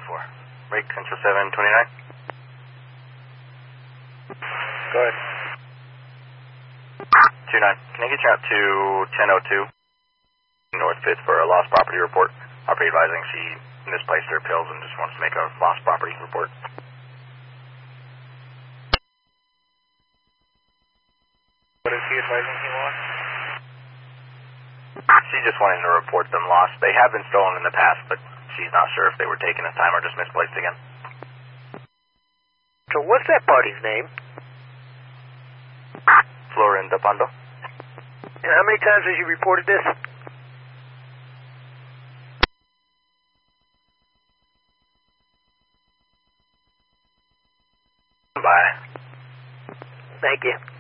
for? Rate Central 729. Go ahead. 29. Can I get you out to 1002 North 5th for a lost property report? Property advising she misplaced her pills and just wants to make a lost property report. What is he advising he wants? She just wanted to report them lost. They have been stolen in the past, but she's not sure if they were taken this time or just misplaced again. So what's that party's name? Florinda Pando. And how many times has you reported this? Bye. Thank you.